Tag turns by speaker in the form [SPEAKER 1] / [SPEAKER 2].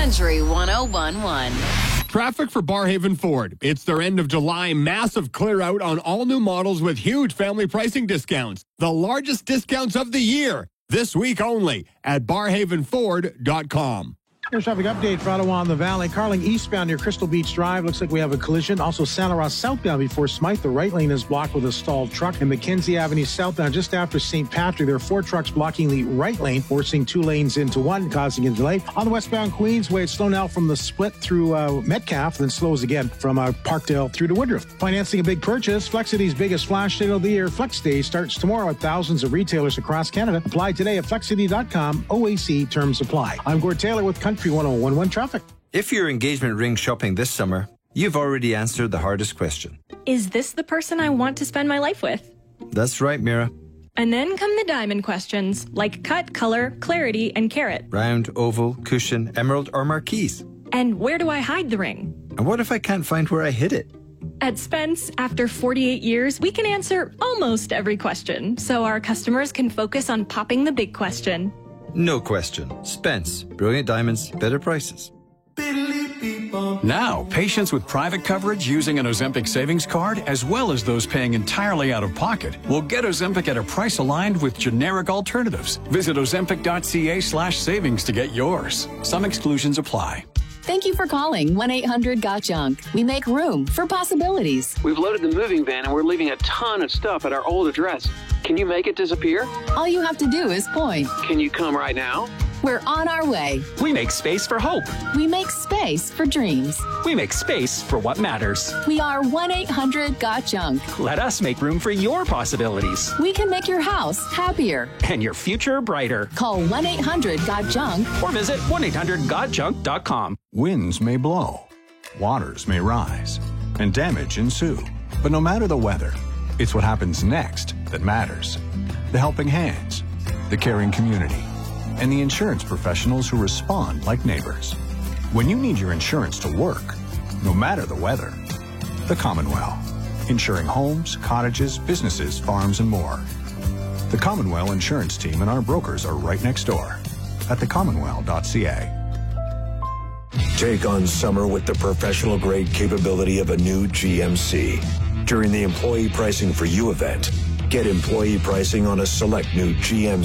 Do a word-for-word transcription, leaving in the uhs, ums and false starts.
[SPEAKER 1] Country one oh one point one.
[SPEAKER 2] Traffic for Barrhaven Ford. It's their end of July massive clear out on all new models with huge family pricing discounts. The largest discounts of the year. This week only at barrhaven ford dot com.
[SPEAKER 3] Here's traffic update for Ottawa on the Valley. Carling eastbound near Crystal Beach Drive. Looks like we have a collision. Also, Santa Rosa southbound before Smythe. The right lane is blocked with a stalled truck. And Mackenzie Avenue southbound just after Saint Patrick. There are four trucks blocking the right lane, forcing two lanes into one, causing a delay. On the westbound Queensway, it's slow now from the split through uh, Metcalf, then slows again from uh, Parkdale through to Woodruff. Financing a big purchase. Flexity's biggest flash sale of the year. Flex Day starts tomorrow at thousands of retailers across Canada. Apply today at flexity dot com. O A C terms apply. I'm Gord Taylor with Country one oh one point one Traffic.
[SPEAKER 4] If you're engagement ring shopping this summer, you've already answered the hardest question.
[SPEAKER 5] Is this the person I want to spend my life with?
[SPEAKER 4] That's right, Mira.
[SPEAKER 5] And then come the diamond questions, like cut, color, clarity, and carat.
[SPEAKER 4] Round, oval, cushion, emerald, or marquise.
[SPEAKER 5] And where do I hide the ring?
[SPEAKER 4] And what if I can't find where I hid it?
[SPEAKER 5] At Spence, after forty-eight years, we can answer almost every question, so our customers can focus on popping the big question.
[SPEAKER 4] No question. Spence. Brilliant diamonds, better prices.
[SPEAKER 6] Now, patients with private coverage using an Ozempic savings card, as well as those paying entirely out of pocket, will get Ozempic at a price aligned with generic alternatives. Visit ozempic dot c a slash savings to get yours. Some exclusions apply.
[SPEAKER 7] Thank you for calling one eight hundred got junk. We make room for possibilities.
[SPEAKER 8] We've loaded the moving van and we're leaving a ton of stuff at our old address. Can you make it disappear?
[SPEAKER 7] All you have to do is point.
[SPEAKER 8] Can you come right now?
[SPEAKER 7] We're on our way.
[SPEAKER 9] We make space for hope.
[SPEAKER 7] We make space for dreams.
[SPEAKER 9] We make space for what matters.
[SPEAKER 7] We are one eight hundred got junk.
[SPEAKER 9] Let us make room for your possibilities.
[SPEAKER 7] We can make your house happier.
[SPEAKER 9] And your future brighter.
[SPEAKER 7] Call one eight hundred got junk.
[SPEAKER 9] Or visit one eight hundred got junk dot com.
[SPEAKER 10] Winds may blow, waters may rise, and damage ensue. But no matter the weather, it's what happens next that matters. The helping hands, the caring community, and the insurance professionals who respond like neighbors. When you need your insurance to work, no matter the weather, the Commonwealth, insuring homes, cottages, businesses, farms, and more. The Commonwealth Insurance Team and our brokers are right next door at the commonwealth dot c a.
[SPEAKER 11] Take on summer with the professional-grade capability of a new G M C. During the Employee Pricing for You event, get employee pricing on a select new G M